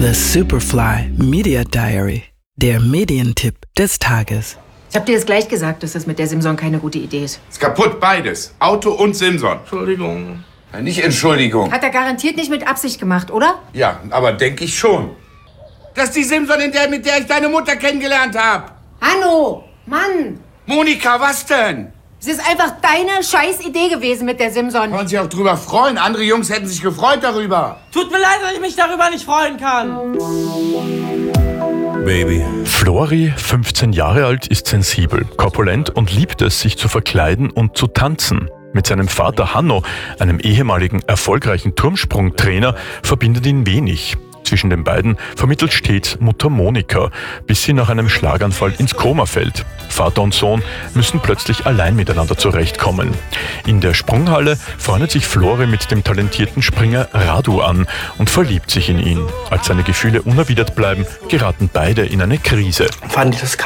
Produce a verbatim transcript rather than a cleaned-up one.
The Superfly Media Diary. Der Medientipp des Tages. Ich hab dir jetzt gleich gesagt, dass das mit der Simson keine gute Idee ist. Ist kaputt, beides. Auto und Simson. Entschuldigung. Ja, nicht Entschuldigung. Hat er garantiert nicht mit Absicht gemacht, oder? Ja, aber denke ich schon. Das ist die Simson, in der, mit der ich deine Mutter kennengelernt habe. Hanno! Mann! Monika, was denn? Es ist einfach deine scheiß Idee gewesen mit der Simson. Kann man sich auch drüber freuen. Andere Jungs hätten sich gefreut darüber. Tut mir leid, dass ich mich darüber nicht freuen kann. Baby. Flori, fünfzehn Jahre alt, ist sensibel, korpulent und liebt es, sich zu verkleiden und zu tanzen. Mit seinem Vater Hanno, einem ehemaligen erfolgreichen Turmsprungtrainer, verbindet ihn wenig. Zwischen den beiden vermittelt stets Mutter Monika, bis sie nach einem Schlaganfall ins Koma fällt. Vater und Sohn müssen plötzlich allein miteinander zurechtkommen. In der Sprunghalle freundet sich Flori mit dem talentierten Springer Radu an und verliebt sich in ihn. Als seine Gefühle unerwidert bleiben, geraten beide in eine Krise. Fand ich das